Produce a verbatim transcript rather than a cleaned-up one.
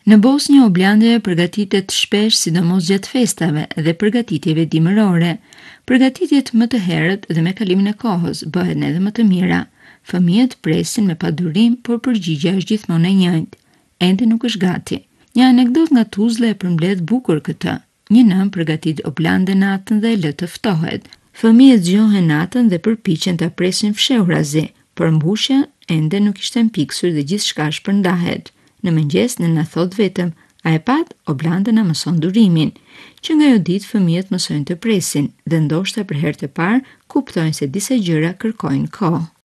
Në Bosnjë, Oblandja përgatitet shpesh sidomos gjatë festave dhe përgatitjeve dimërore. Përgatitjet më të herët dhe me kalimin e kohës bëhen edhe më të mira. Fëmijët presin me padurim, por përgjigjja është gjithmonë e njëjtë. Ende nuk është gati. Një anekdot nga Tuzla e përmbledh bukur këtë. Një nën përgatit oblande natën dhe e lë të ftohet. Fëmijët zgjohen natën dhe përpiqen ta presin fshehurazi, por mbushja ende nuk ishte mpiksur dhe gjithçka shpërndahet. Në mëngjes nëna thot vetëm: "A e pat, oblanda na mëson durimin." Që nga ajo ditë fëmijët mësojnë të presin dhe ndoshta për herë të parë kuptojnë se disa gjëra kërkojnë kohë.